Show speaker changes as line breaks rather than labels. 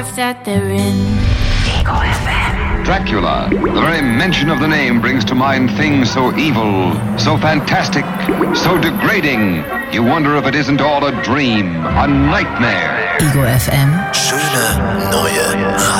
that they're in.
Ego FM.
Dracula. The very mention of the name brings to mind things so evil, so fantastic, so degrading. You wonder if it isn't all a dream, a nightmare.
Ego FM.
Schöne neue